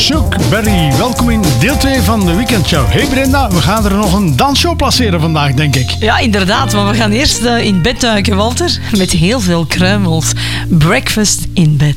Chuck Berry. Welkom in deel 2 van de weekendshow. Hey Brenda, we gaan er nog een dansshow placeren vandaag, denk ik. Ja, inderdaad, maar we gaan eerst in bed duiken, Walter. Met heel veel kruimels. Breakfast in bed.